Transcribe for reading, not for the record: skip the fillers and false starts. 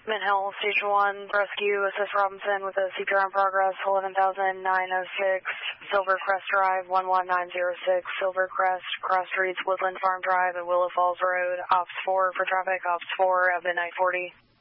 Mint Hill, Station 1, Rescue, Assist Robinson with a CPR in progress, 11,906, Silvercrest Drive, 11906, Silvercrest, Cross Streets, Woodland Farm Drive, and Willow Falls Road, Ops 4 for traffic, Ops 4 at midnight 40.